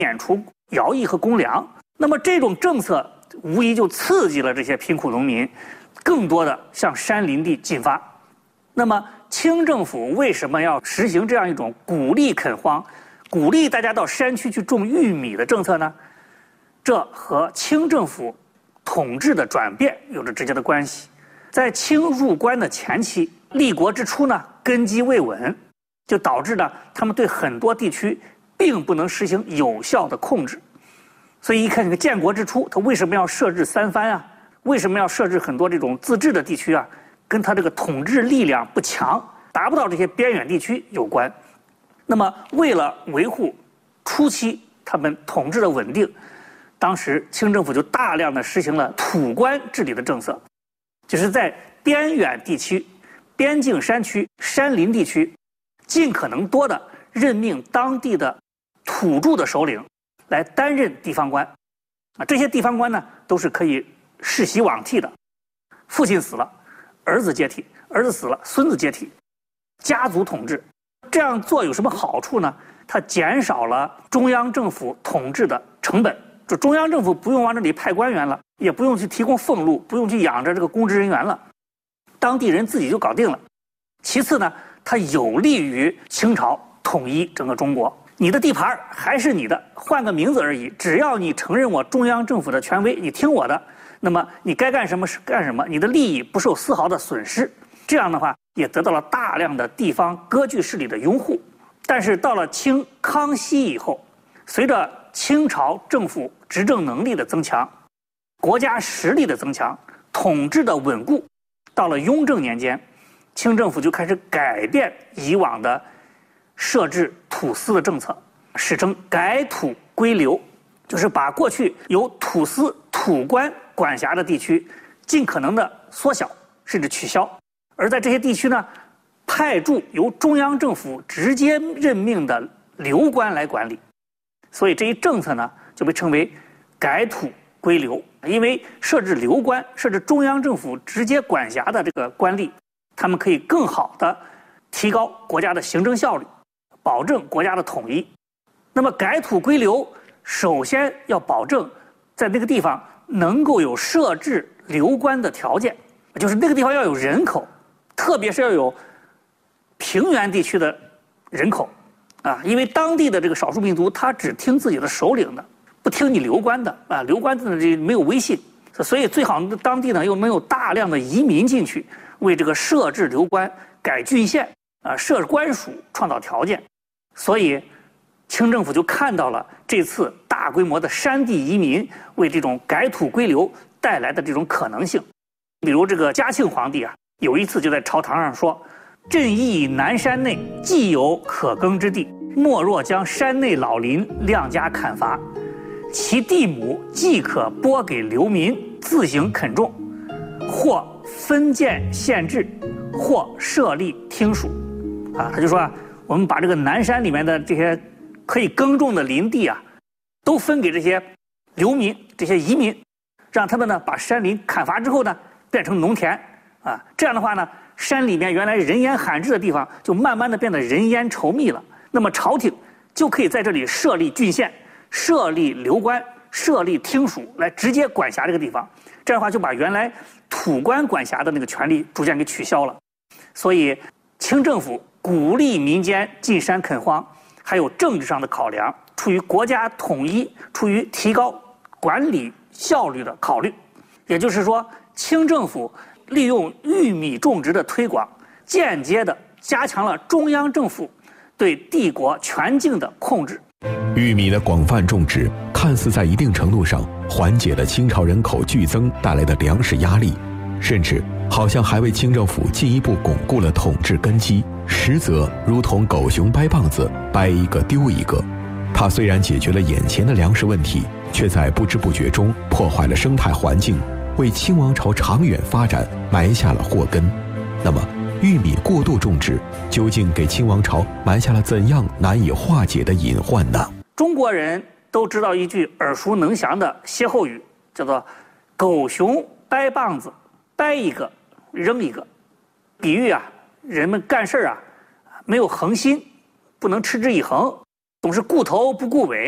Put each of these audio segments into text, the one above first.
免除徭役和公粮。那么这种政策无疑就刺激了这些贫苦农民，更多的向山林地进发。那么清政府为什么要实行这样一种鼓励垦荒、鼓励大家到山区去种玉米的政策呢？这和清政府统治的转变有着直接的关系。在清入关的前期，立国之初呢，根基未稳，就导致了他们对很多地区并不能实行有效的控制。所以一看这个建国之初，他为什么要设置三藩啊？为什么要设置很多这种自治的地区啊？跟他这个统治力量不强，达不到这些边远地区有关。那么为了维护初期他们统治的稳定，当时清政府就大量的实行了土官治理的政策，就是在边远地区、边境山区、山林地区，尽可能多的任命当地的土著的首领来担任地方官。这些地方官呢，都是可以世袭罔替的，父亲死了，儿子接替；儿子死了，孙子接替，家族统治。这样做有什么好处呢？它减少了中央政府统治的成本。就中央政府不用往这里派官员了，也不用去提供俸禄，不用去养着这个公职人员了，当地人自己就搞定了。其次呢，它有利于清朝统一整个中国。你的地盘还是你的，换个名字而已。只要你承认我中央政府的权威，你听我的，那么你该干什么是干什么，你的利益不受丝毫的损失。这样的话，也得到了大量的地方割据势力的拥护。但是到了清康熙以后，随着清朝政府执政能力的增强，国家实力的增强，统治的稳固，到了雍正年间，清政府就开始改变以往的设置土司的政策，史称改土归流，就是把过去由土司土官管辖的地区尽可能的缩小甚至取消，而在这些地区呢，派驻由中央政府直接任命的流官来管理。所以这一政策呢，就被称为改土归流。因为设置流官，设置中央政府直接管辖的这个官吏，他们可以更好的提高国家的行政效率，保证国家的统一。那么改土归流，首先要保证在那个地方能够有设置流官的条件，就是那个地方要有人口，特别是要有平原地区的人口啊，因为当地的这个少数民族他只听自己的首领的，不听你流官的啊，流官的这没有威信，所以最好当地呢又能有大量的移民进去，为这个设置流官、改郡县啊、设官署创造条件。所以清政府就看到了这次大规模的山地移民为这种改土归流带来的这种可能性。比如这个嘉庆皇帝啊，有一次就在朝堂上说：“朕意南山内既有可耕之地，莫若将山内老林量加砍伐，其地亩既可拨给流民自行垦种，或分建县制，或设立厅属。”啊，他就说啊，我们把这个南山里面的这些可以耕种的林地啊，都分给这些流民、这些移民，让他们呢把山林砍伐之后呢，变成农田啊。这样的话呢，山里面原来人烟罕至的地方，就慢慢的变得人烟稠密了。那么朝廷就可以在这里设立郡县，设立流官，设立厅属，来直接管辖这个地方。这样的话，就把原来土官管辖的那个权利逐渐给取消了。所以，清政府鼓励民间进山垦荒，还有政治上的考量，出于国家统一，出于提高管理效率的考虑。也就是说，清政府利用玉米种植的推广，间接地加强了中央政府对帝国全境的控制。 玉米的广泛种植看似在一定程度上缓解了清朝人口剧增带来的粮食压力，甚至好像还为清政府进一步巩固了统治根基，实则如同狗熊掰棒子，掰一个丢一个。它虽然解决了眼前的粮食问题，却在不知不觉中破坏了生态环境，为清王朝长远发展埋下了祸根。那么玉米过度种植究竟给清王朝埋下了怎样难以化解的隐患呢？ 中国人都知道一句耳熟能详的歇后语，叫做“狗熊掰棒子，掰一个扔一个”，比喻啊人们干事啊没有恒心，不能持之以恒，总是顾头不顾尾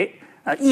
一